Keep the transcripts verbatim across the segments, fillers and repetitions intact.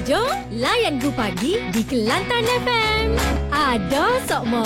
Jom layan Gu Pagi di Kelantan F M. Ada Sokmo.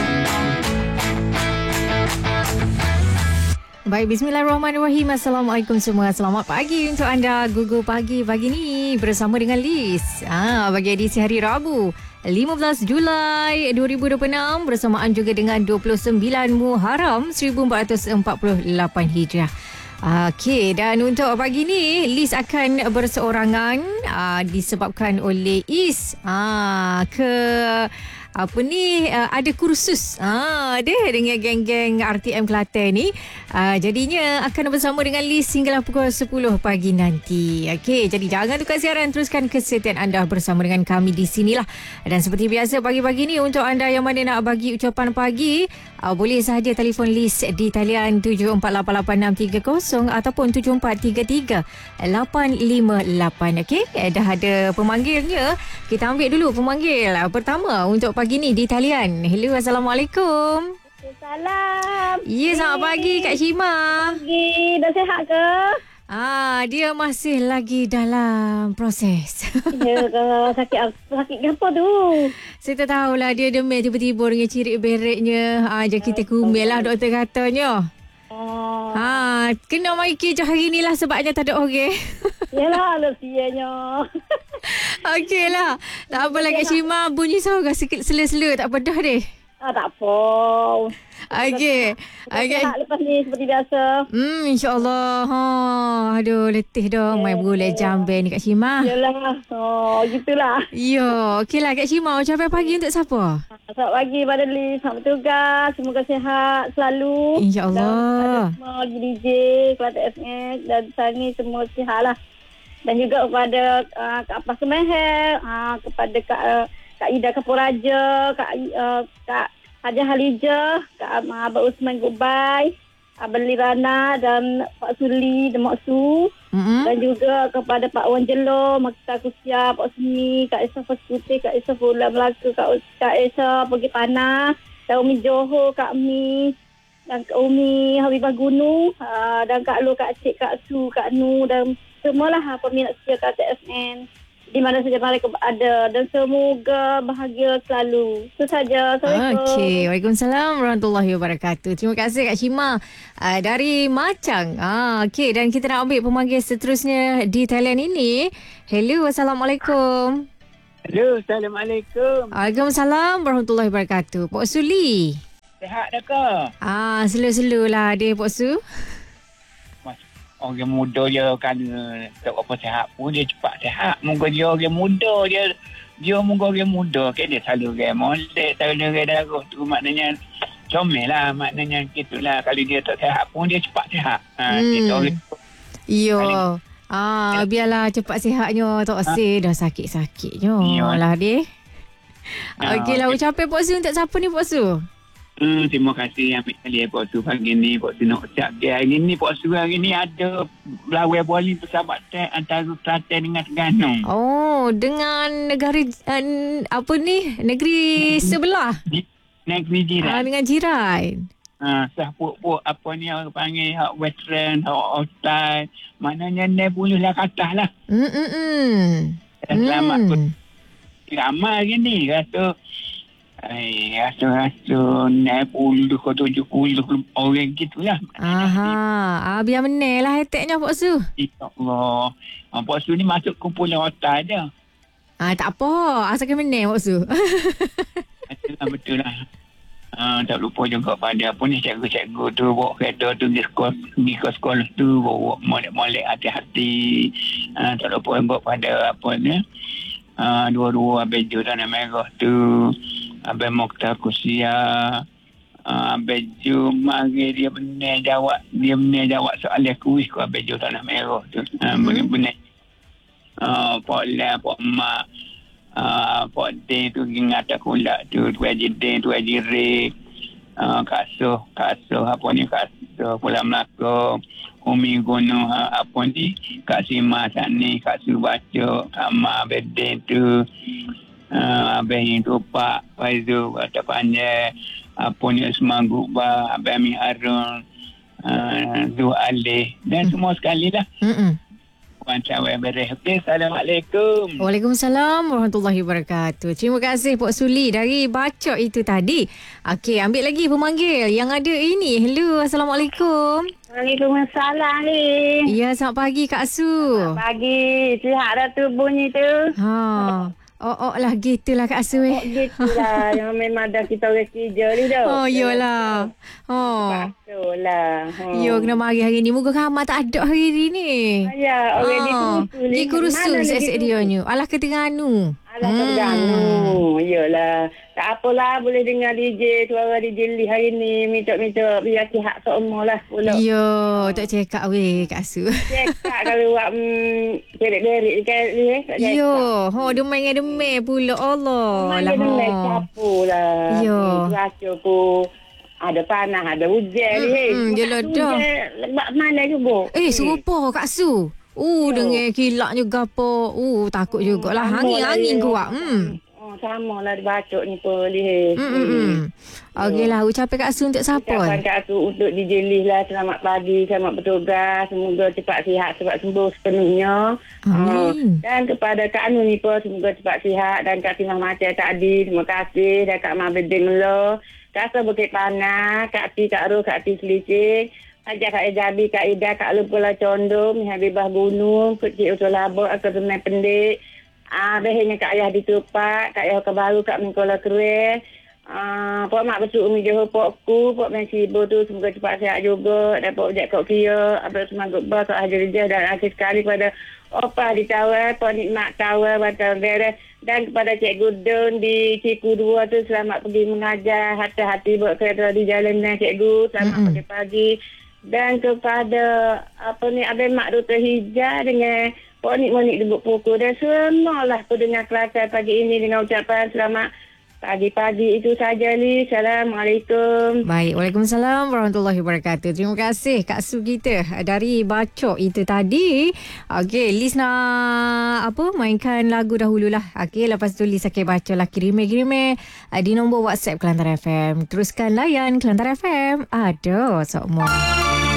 Baik, bismillahirrahmanirrahim. Assalamualaikum semua. Selamat pagi untuk anda. Gugu Pagi pagi ni bersama dengan Liz. Ah, bagi edisi hari Rabu, lima belas Julai dua ribu dua puluh enam, bersamaan juga dengan dua puluh sembilan Muharram seribu empat ratus empat puluh lapan Hijrah. Okey, dan untuk pagi ni Liz akan berseorangan aa, disebabkan oleh Is aa, ke apa ni uh, ada kursus ah dia dengan geng-geng R T M Kelantan ni. Uh, jadinya akan bersama dengan Liz hinggalah pukul sepuluh pagi nanti. Okey, jadi jangan tukar siaran, teruskan kesetiaan anda bersama dengan kami di sinilah. Dan seperti biasa pagi-pagi ni, untuk anda yang mana nak bagi ucapan pagi, uh, boleh sahaja telefon Liz di talian tujuh empat lapan lapan enam tiga kosong ataupun tujuh empat tiga tiga lapan lima lapan. Okey, eh, dah ada pemanggilnya. Kita ambil dulu pemanggil pertama untuk pagi ni di talian. Hello, Assalamualaikum. Salam. Ya, selamat pagi Kak Shima. Pagi, dah sihat ke? Ah, dia masih lagi dalam proses. Ya, kalau sakit sakit apa tu? Saya tak tahulah, dia demam tiba-tiba dengan cirit bereknya. Ah, je kita kumel lah doktor katanya. Oh. Ha, kena mai kerja hari ni lah sebabnya tak ada orang. Yalah, lesianya. Okey lah. Tak apalah Kak Shima, bunyi sorang sikit sela-sela, tak pedah deh. Ah, tak apa. Okey. Okey. Sihat lepas ni seperti biasa. Hmm, insya-Allah. Ha, aduh letih dah main bola jamban ni Kak Shima. Yalah. Oh, gitulah. Ya, okeylah Kak Shima, ucapan pagi untuk siapa? Selamat pagi pada Liz, selamat bertugas. Semoga sihat selalu. InsyaAllah. Dan semua lagi D J, Kelantan F M dan Sani semua sihat lah. Dan juga kepada uh, Kak Apas Kemehel, uh, kepada Kak, uh, Kak Ida Kapuraja, Kak, uh, Kak Haja Halijah, Kak uh, Abang Usman Goodbye, Abang Lirana dan Pak Suli dan Mak Su. Mm-hmm. Dan juga kepada Pak Wan Jelo, Makta Kusia, Pak Sumi, Kak Esa Faskuti, Kak Esa Fula Melaka, Kak, Kak Esa Pergi Panah, Kak Umi Johor, Kak Mi, dan Kak Umi Habibah Gunung, uh, dan Kak Lu, Kak Cik, Kak Su, Kak Nu, dan semualah peminat setia K T F N di mana saja mereka berada, dan semoga bahagia selalu. Itu saja. Assalamualaikum. Okey, Waalaikumsalam warahmatullahi wabarakatuh. Terima kasih Kak Shima uh, dari Macang. Ah, okey, dan kita nak ambil pemanggil seterusnya di talian ini. Hello, Assalamualaikum. Hello, Assalamualaikum. Waalaikumsalam warahmatullahi wabarakatuh. Pok Suli. Sihat dah ke? Ah, slow-slow lah dia Pok Su. Orang muda dia kan tak apa sihat pun dia cepat sihat. Moga dia orang muda dia dia moga orang muda kan dia selalu orang molek, selalu orang darah tu maknanya comel lah, maknanya gitulah. Kalau dia tak sihat pun dia cepat sihat. Ha, hmm. kita orang yo. Ah, biarlah cepat sihatnya, tak usah dah sakit-sakitnya lah dia. Okeylah, ucapan Pok Su untuk siapa ni Pok Su? Hmm, terima kasih yang ambil kali Pak Su pagi ni. Pak Su nak ucap dia hari ni. Pak Su hari ni ada belawai bowling persahabatan antara Kelantan dengan Terengganu. Oh, dengan negara uh, apa ni? Negeri sebelah. Negeri jiran. Ah, dengan jiran. Ah, sah puk-puk apa ni orang panggil hak western, hak outside. Maknanya ni bolehlah katah lah. Hmm hmm hmm. Selamat pun. Ramai hari ni rasa Ay, rasa-rasa naik puluh ke tujuh puluh orang gitulah. Aha, ah, biar menel lah hashtagnya Pak Su. InsyaAllah. Ah, Pak Su ni masuk kumpulan otak dia. Ah, tak apa, asalkan menel Pak Su. Betul lah, betul lah. Ah, tak lupa juga pada apa ni cikgu-cikgu tu bawa kereta tu pergi sekolah, pergi ke sekolah tu bawa molek-molek hati-hati. Ah, tak lupa bawa pada apa ni. Ah, dua-dua baju tanah merah tu. Abang Mokhtar Kusia, uh, Abang Ju mari dia benar jawab, dia benar jawab soalan kuis ku Abang Ju tanah merah tu. Uh, mm-hmm. Benar. Uh, Pak Lan, Pak Mak, uh, Pak Den tu ingat aku lah tu, tu Haji Den, tu Haji Rik, uh, Kak Soh, Kak Soh, apa ni Kak Soh, Pulau Melaka, Umi Gunung, uh, apa ni, Kak Sima Sani, Kak Subaca, Kak Mak, Abang Den tu. Uh, Abang itu Pak Faizul kata panjang, apa ni Usman Gubah, Abang Amin Harun, uh, Zuh Alih dan semua sekali lah. Macam yang beres. Okey, Assalamualaikum. Waalaikumsalam warahmatullahi wabarakatuh. Terima kasih Pok Suli dari Bacok itu tadi. Okey, ambil lagi pemanggil yang ada ini. Hello, Assalamualaikum. Waalaikumsalam ni. Ya, selamat pagi Kak Su. Pagi, sihat dah tu bunyi tu. Ha. Oh, oh lah gitulah Kak Su Oh, eh. gitulah. Yang memang dah kita orang kerja ni dah. Oh, yolah. Oh. Patutlah. Hmm. Yo, kena mari hari ni. Moga kamar tak ada hari ni. Ya, orang di Ah, Kurusu ni. di Kurusu Mana set-set lagi dia ni. Alah ke Terengganu. Alah terganggu. Yalah. Tak apalah, boleh dengar D J, suara D J Lee hari ni. Minta-minta biar sihat seumur lah pula. Yo, tak cakap weh Kak Su. Cekak kalau buat mm, berik-berik kan ni eh. tak cekak. Yo, ho demai dengan demai pula. Allah. Mana dia naik ho. capu lah. Ya. Cuaca pun ada panas, ada hujan ni. eh. Mm-mm, jelah Hujan, dah. Lebat mana juga. Eh, serupa Kak Su. Uh, Yo. dengan kilaknya gapo. Uh, takut jugalah. Sama lah Angin-angin dia. kuat. Hmm. Oh, sama lah di Bacok ni pun. Lih. Hmm, hmm, hmm. Okeylah, ucapan Kak Su untuk siapa? Ucapan Kak Su untuk D J Lee lah. Selamat pagi, selamat bertugas. Semoga cepat sihat, cepat sembuh sepenuhnya. Amin. Uh, dan kepada Kak Anu ni pun, semoga cepat sihat. Dan Kak Timah Macam tadi, terima kasih. Dan Kak Mabedin Melo. Kak Sa Bukit Panah, Kak Ti, Kak Ru, Kak Ti Selicik. Ajak Kak Ejabi, Kak Ida, Kak Lupula Condom, Habibah Gunung, Kecik Utul Labor, Akademi Pendik. Ah, behnya Kak Ayah di Tupak, Kak Ayah Kebaru, Kak Mingkola Kerue. Ah, Pok Mak Besuk Umi Johor Pokku, Pok Mensi Ibu tu semoga cepat sihat juga. Dan Pok Ujak Kok Kia, Abdul Semangut Bah, Kak Haji Rijah dan akhir sekali pada Opah di Tawar, Pok Nikmat Tawar, Bantal Beres. Dan kepada Cikgu Don di Ciku dua tu selamat pergi mengajar. Hati-hati buat kereta di jalan dengan Cikgu. Selamat Mm-mm. pagi-pagi. Dan kepada apa ni Abang Mak Doktor Hijau dengan Pok Nik Monik Debuk Pukul dan semualah pendengar Kelantan pagi ini dengan ucapan selamat pagi-pagi itu saja ni. Assalamualaikum. Baik, Waalaikumsalam warahmatullahi wabarakatuh. Terima kasih Kak Su kita dari Bacok itu tadi. Okey, Liz nak apa mainkan lagu dahululah. Okey, lepas tu Liz akan baca lah kirim-kirim di nombor WhatsApp Kelantan F M. Teruskan layan Kelantan F M. Ada semua.